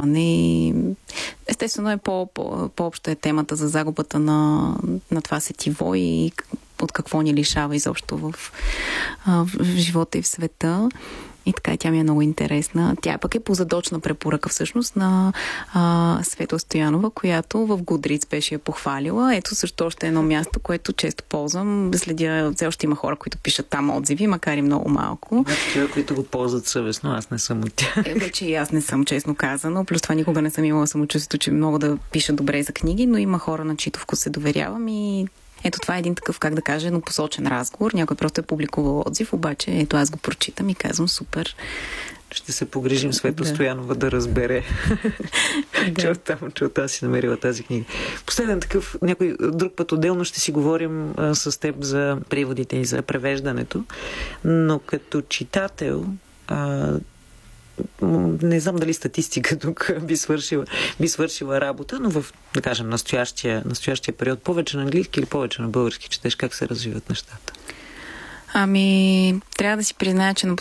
разрешаване. И естествено е по-общо е темата за загубата на това сетиво и от какво ни лишава изобщо в живота и в света. И така, тя ми е много интересна. Тя пък е по задочна препоръка всъщност на Светла Стоянова, която в Goodreads беше я похвалила. Ето също още едно място, което често ползвам. Следя, все още има хора, които пишат там отзиви, макар и много малко. Такива, които го ползват съвестно, аз не съм от тях. Вече и аз не съм, честно казано. Плюс това никога не съм имала самочувствието, че мога да пиша добре за книги, но има хора, на чиито вкус се доверявам и ето това е един такъв, как да кажа, еднопосочен разговор. Някой просто е публикувал отзив, обаче ето аз го прочитам и казвам супер. Ще се погрижим Светла Стоянова да разбере. Че от си намерила тази книга. Последен такъв, някой друг път отделно ще си говорим с теб за преводите и за превеждането, но като читател не знам дали статистика тук би свършила работа, но в, да кажем, настоящия период повече на английски или повече на български четеш, как се развиват нещата? Трябва да си призная, че